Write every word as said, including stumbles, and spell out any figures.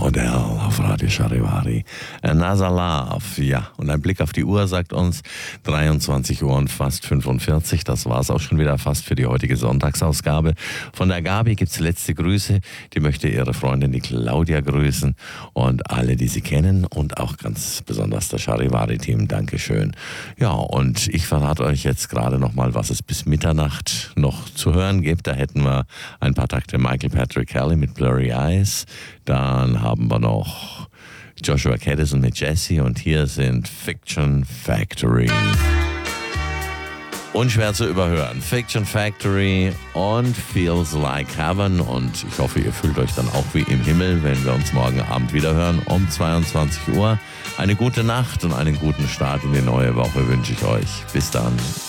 Odell auf Radio Charivari. Another Love, ja. Und ein Blick auf die Uhr sagt uns dreiundzwanzig Uhr und fast fünfundvierzig. Das war es auch schon wieder fast für die heutige Sonntagsausgabe. Von der Gabi gibt es letzte Grüße. Die möchte ihre Freundin, die Claudia, grüßen. Und alle, die sie kennen. Und auch ganz besonders das Charivari-Team. Dankeschön. Ja, und ich verrate euch jetzt gerade nochmal, was es bis Mitternacht noch zu hören gibt. Da hätten wir ein paar Takte Michael Patrick Kelly mit Blurry Eyes. Dann haben wir noch Joshua Caddison mit Jesse und hier sind Fiction Factory. Unschwer zu überhören. Fiction Factory und Feels Like Heaven. Und ich hoffe, ihr fühlt euch dann auch wie im Himmel, wenn wir uns morgen Abend wieder hören um zweiundzwanzig Uhr. Eine gute Nacht und einen guten Start in die neue Woche wünsche ich euch. Bis dann.